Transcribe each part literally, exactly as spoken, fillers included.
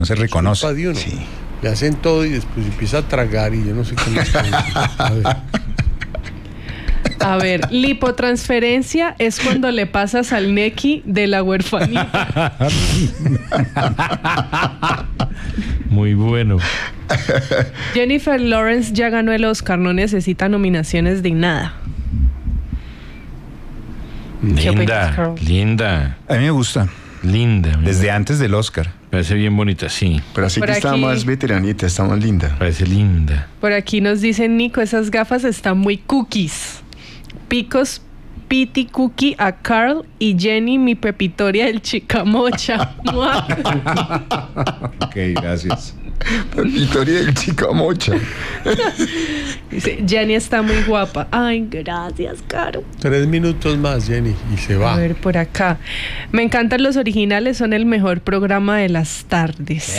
No se reconoce. Culpa de uno. Sí. Le hacen todo y después empieza a tragar y yo no sé qué más. A ver. A ver, lipotransferencia es cuando le pasas al nequi de la huerfanita. Muy bueno. Jennifer Lawrence ya ganó el Oscar, no necesita nominaciones de nada. ¿Qué opinas, Linda, Carl? linda, A mí me gusta. linda. Desde antes del Oscar. Parece bien bonita, sí. Pero así Por que está aquí- más veteranita, está más linda. Parece linda. Por aquí nos dicen, Nico, esas gafas están muy cookies. Picos Piti Cookie a Carl y Jenny, mi pepitoria del Chicamocha. ¡Mua! Ok, gracias. Victoria del Chicamocha. Dice, Jenny está muy guapa. Ay, gracias, Caro. Tres minutos más, Jenny, y se va. A ver, por acá. Me encantan los originales, son el mejor programa de las tardes.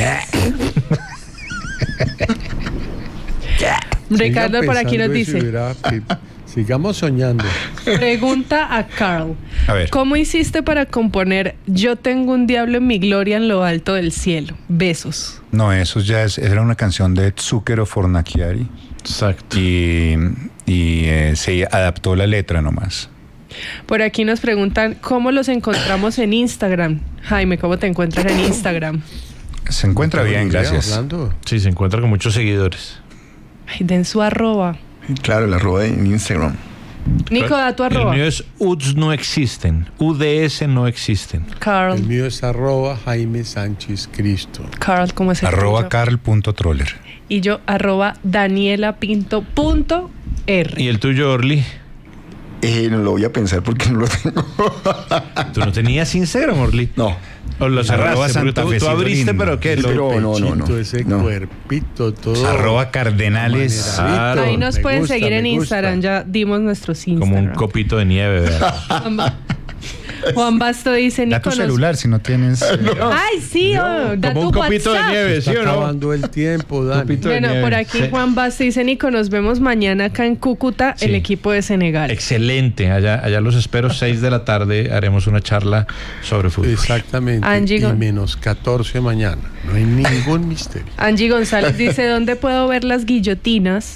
Ricardo Sigan por aquí nos pensando eso y dice, verá que sigamos soñando. pregunta a Carl. A ver. ¿Cómo hiciste para componer Yo tengo un diablo en mi gloria en lo alto del cielo? Besos. No, eso ya es, era una canción de Zucchero Fornaciari Exacto. y, y eh, se adaptó la letra nomás. Por aquí nos preguntan cómo los encontramos en Instagram. Jaime, ¿cómo te encuentras en Instagram? Se encuentra bien, gracias. Orlando. Sí, se encuentra con muchos seguidores. Ay, den su arroba. Claro, la arroba en Instagram. Nico, da tu arroba. El mío es U D S no existen. U D S no existen. El Carl. mío es arroba Jaime Sánchez Cristo. Carl, ¿cómo es el Arroba tuyo? carl.troller. Y yo, arroba Daniela Pinto punto R. ¿Y el tuyo, Orly? Eh, no lo voy a pensar porque no lo tengo. ¿Tú no tenías Instagram, Orly? No. ¿O lo Arroba cerraste? Porque tú, tú Santafecito abriste, lindo. pero ¿qué? Sí, Lo- pero no, no, no. Pechito, ese no. cuerpito, todo. Arroba Cardenales. Maneradito. Claro. Ahí nos Me pueden gusta, seguir en me gusta. Instagram, ya dimos nuestros Instagram. Como un copito de nieve, ¿verdad? Juan, Ba- Juan Basto dice, Da Nico, tu nos- celular si no tienes. eh, Ay, sí, oh, da Como tu un copito de WhatsApp. nieve, ¿sí Está o no? acabando el tiempo, Dani. Copito de Bueno, nieve. por aquí Sí. Juan Basto dice, Nico, nos vemos mañana acá en Cúcuta, Sí. el equipo de Senegal. Excelente. Allá, allá los espero, seis de la tarde. Haremos una charla sobre fútbol. Exactamente. Angie y Gon- menos catorce mañana. No hay ningún misterio. Angie González dice, ¿dónde puedo ver las guillotinas?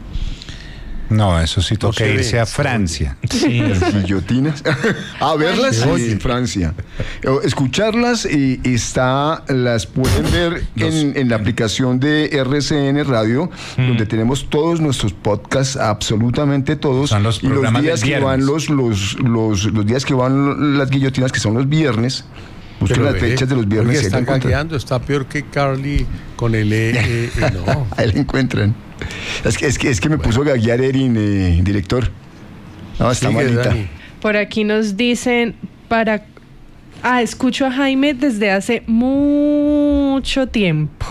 No, eso sí toca se irse ve, a se Francia. Sí. Guillotinas. A verlas Se sí, oye. en Francia. O escucharlas y está, las pueden ver en, en la aplicación de R C N Radio, donde tenemos todos nuestros podcasts, absolutamente todos. Son los y los programas días del que van viernes. los, los, los, los días que van las guillotinas, que son los viernes. Busquen Pero las ve, fechas de los porque viernes. y ahí está lo encuentran. gagueando, está peor que Carly con el E. eh, eh, no. Ahí la encuentran. Es que, es que, es que me puso a gaguear Erin, eh, director. No, está Sigue, malita. Dani. Por aquí nos dicen, para... Ah, escucho a Jaime desde hace mucho tiempo.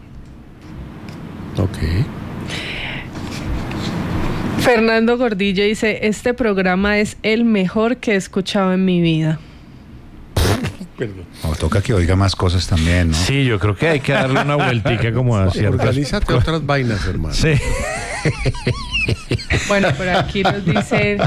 Ok. Fernando Gordillo dice, este programa es el mejor que he escuchado en mi vida. Perdón. No, toca que oiga más cosas también, ¿no? Sí, yo creo que hay que darle una vueltica como a ciertas... Organízate otras vainas, hermano. Sí. Bueno, por aquí nos dicen,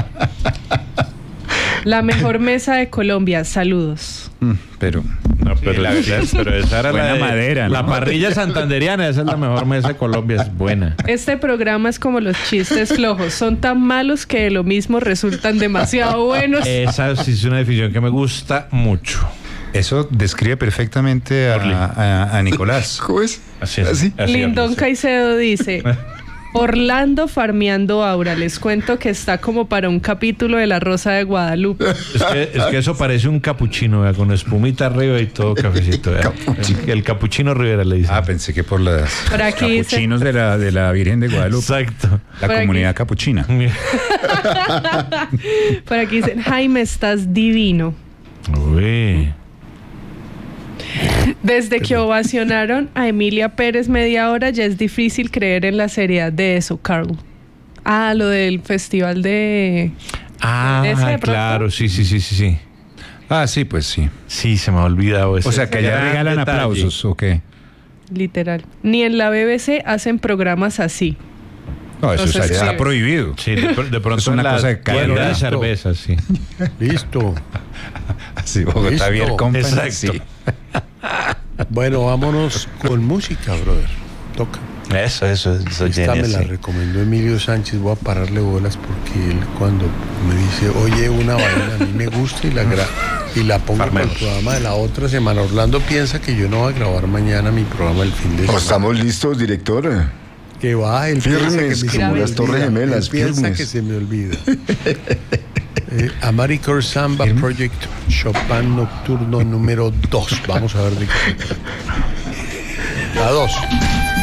la mejor mesa de Colombia, saludos. Mm, pero No, pero, la verdad es- pero esa era buena la de- madera, La ¿no? parrilla santanderiana, esa es la mejor mesa de Colombia, es buena. Este programa es como los chistes flojos, son tan malos que de lo mismo resultan demasiado buenos. Esa sí es una definición que me gusta mucho. eso describe perfectamente Orly. a, a- a Nicolás. ¿Cómo es? Así es. ¿Así? así Lindón es. Caicedo dice, Orlando farmeando aura, les cuento que está como para un capítulo de La Rosa de Guadalupe. Es que, es que eso parece un capuchino, vea, con espumita arriba y todo cafecito. Vea. El, el capuchino Rivera le dice. Ah, pensé que por las Por aquí dice- capuchinos de la, de la Virgen de Guadalupe. Exacto. La Por aquí. comunidad capuchina. Por aquí dicen, Jaime, estás divino. Uy. Desde que ovacionaron a Emilia Pérez media hora, ya es difícil creer en la seriedad de eso, Carl. Ah, lo del festival de... Ah, ¿Ese de pronto? claro, sí, sí, sí, sí, sí. Ah, sí, pues sí. Sí, se me ha olvidado eso. O sea, que allá Gran regalan detalle. aplausos, ¿o qué? Literal. Ni en la B B C hacen programas así. No, eso Entonces, está sí. prohibido. Sí, de, pr- de pronto Es una en la cosa de tienda calidad. de cerveza, sí. Listo. Así, Bogotá Listo. Beer Company, Exacto. sí. Bueno, vámonos con música, brother. Toca. Eso, eso, eso. Esta Jenny, me la sí. recomendó Emilio Sánchez. Voy a pararle bolas porque él cuando me dice, oye, una vaina a mí me gusta y la gra y la pongo para el programa de la otra semana. Orlando piensa que yo no voy a grabar mañana mi programa el fin de semana. ¿Estamos listos, director? Que va, él piensa que Firmes, me- como se las me Torres olvida. Gemelas, Él piensa firmes. que se me olvida. eh, American Samba Project Chopin Nocturno número dos. Vamos a ver de qué. La dos.